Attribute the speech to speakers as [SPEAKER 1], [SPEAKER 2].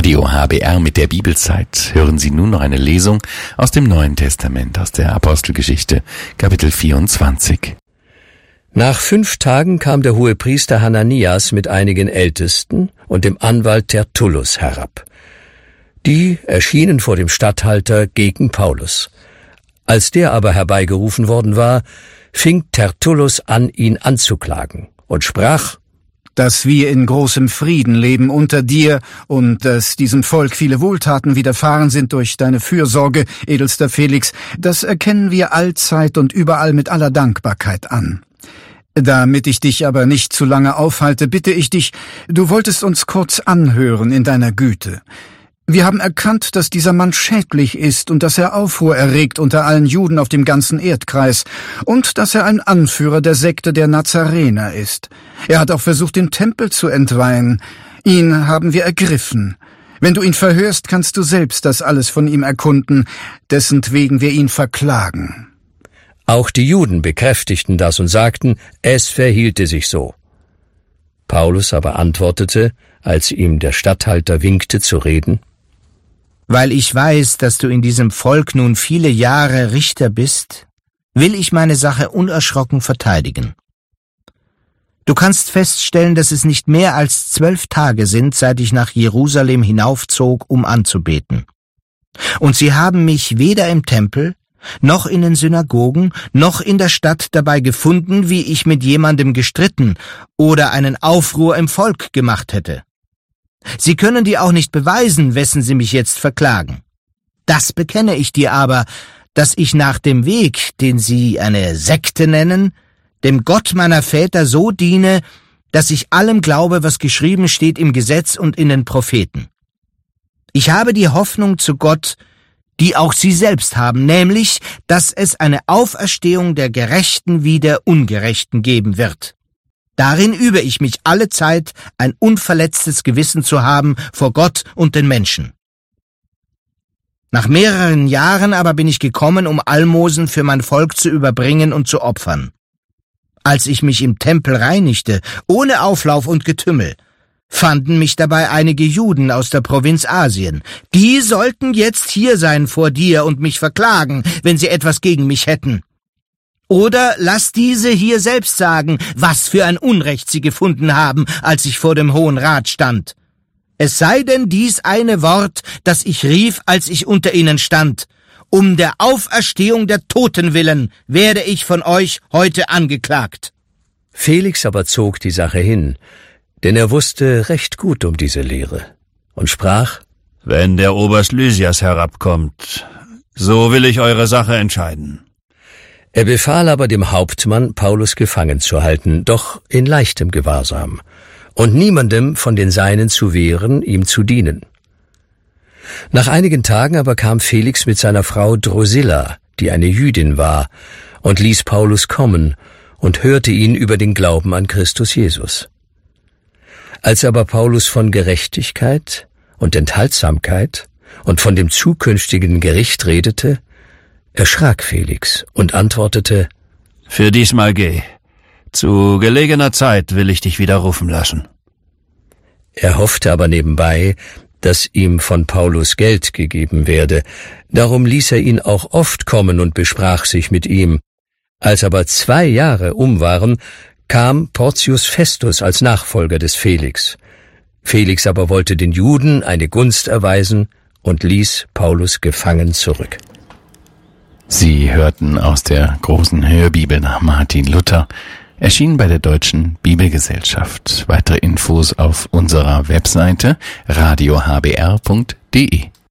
[SPEAKER 1] Radio HBR mit der Bibelzeit hören Sie nun noch eine Lesung aus dem Neuen Testament, aus der Apostelgeschichte, Kapitel 24.
[SPEAKER 2] Nach 5 Tagen kam der Hohepriester Hananias mit einigen Ältesten und dem Anwalt Tertullus herab. Die erschienen vor dem Statthalter gegen Paulus. Als der aber herbeigerufen worden war, fing Tertullus an, ihn anzuklagen und sprach:
[SPEAKER 3] Dass wir in großem Frieden leben unter dir und dass diesem Volk viele Wohltaten widerfahren sind durch deine Fürsorge, edelster Felix, das erkennen wir allzeit und überall mit aller Dankbarkeit an. Damit ich dich aber nicht zu lange aufhalte, bitte ich dich, du wolltest uns kurz anhören in deiner Güte. Wir haben erkannt, dass dieser Mann schädlich ist und dass er Aufruhr erregt unter allen Juden auf dem ganzen Erdkreis und dass er ein Anführer der Sekte der Nazarener ist. Er hat auch versucht, den Tempel zu entweihen. Ihn haben wir ergriffen. Wenn du ihn verhörst, kannst du selbst das alles von ihm erkunden, dessentwegen wir ihn verklagen.
[SPEAKER 2] Auch die Juden bekräftigten das und sagten, es verhielte sich so. Paulus aber antwortete, als ihm der Statthalter winkte zu reden:
[SPEAKER 4] Weil ich weiß, dass du in diesem Volk nun viele Jahre Richter bist, will ich meine Sache unerschrocken verteidigen. Du kannst feststellen, dass es nicht mehr als 12 Tage sind, seit ich nach Jerusalem hinaufzog, um anzubeten. Und sie haben mich weder im Tempel, noch in den Synagogen, noch in der Stadt dabei gefunden, wie ich mit jemandem gestritten oder einen Aufruhr im Volk gemacht hätte. Sie können dir auch nicht beweisen, wessen sie mich jetzt verklagen. Das bekenne ich dir aber, dass ich nach dem Weg, den sie eine Sekte nennen, dem Gott meiner Väter so diene, dass ich allem glaube, was geschrieben steht im Gesetz und in den Propheten. Ich habe die Hoffnung zu Gott, die auch sie selbst haben, nämlich, dass es eine Auferstehung der Gerechten wie der Ungerechten geben wird. Darin übe ich mich alle Zeit, ein unverletztes Gewissen zu haben vor Gott und den Menschen. Nach mehreren Jahren aber bin ich gekommen, um Almosen für mein Volk zu überbringen und zu opfern. Als ich mich im Tempel reinigte, ohne Auflauf und Getümmel, fanden mich dabei einige Juden aus der Provinz Asien. Die sollten jetzt hier sein vor dir und mich verklagen, wenn sie etwas gegen mich hätten. Oder lass diese hier selbst sagen, was für ein Unrecht sie gefunden haben, als ich vor dem Hohen Rat stand. Es sei denn dies eine Wort, das ich rief, als ich unter ihnen stand: Um der Auferstehung der Toten willen werde ich von euch heute angeklagt.
[SPEAKER 2] Felix aber zog die Sache hin, denn er wusste recht gut um diese Lehre, und sprach:
[SPEAKER 5] Wenn der Oberst Lysias herabkommt, so will ich eure Sache entscheiden.
[SPEAKER 2] Er befahl aber dem Hauptmann, Paulus gefangen zu halten, doch in leichtem Gewahrsam, und niemandem von den Seinen zu wehren, ihm zu dienen. Nach einigen Tagen aber kam Felix mit seiner Frau Drusilla, die eine Jüdin war, und ließ Paulus kommen und hörte ihn über den Glauben an Christus Jesus. Als aber Paulus von Gerechtigkeit und Enthaltsamkeit und von dem zukünftigen Gericht redete, erschrak Felix und antwortete:
[SPEAKER 5] Für diesmal geh. Zu gelegener Zeit will ich dich wieder rufen lassen.
[SPEAKER 2] Er hoffte aber nebenbei, dass ihm von Paulus Geld gegeben werde. Darum ließ er ihn auch oft kommen und besprach sich mit ihm. Als aber 2 Jahre um waren, kam Porcius Festus als Nachfolger des Felix. Felix aber wollte den Juden eine Gunst erweisen und ließ Paulus gefangen zurück.
[SPEAKER 1] Sie hörten aus der großen Hörbibel nach Martin Luther, erschienen bei der Deutschen Bibelgesellschaft. Weitere Infos auf unserer Webseite radiohbr.de.